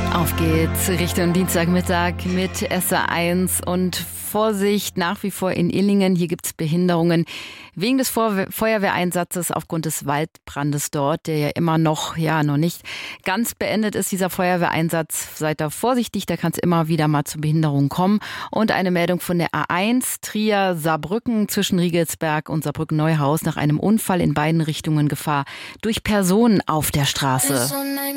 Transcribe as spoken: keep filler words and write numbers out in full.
Auf geht's Richtung Dienstagmittag mit S R eins und Vorsicht nach wie vor in Illingen. Hier gibt's Behinderungen wegen des Feuerwehreinsatzes aufgrund des Waldbrandes dort, der ja immer noch, ja, noch nicht ganz beendet ist, dieser Feuerwehreinsatz. Seid da vorsichtig, da kann es immer wieder mal zu Behinderungen kommen. Und eine Meldung von der A eins, Trier, Saarbrücken zwischen Riegelsberg und Saarbrücken-Neuhaus nach einem Unfall in beiden Richtungen Gefahr durch Personen auf der Straße.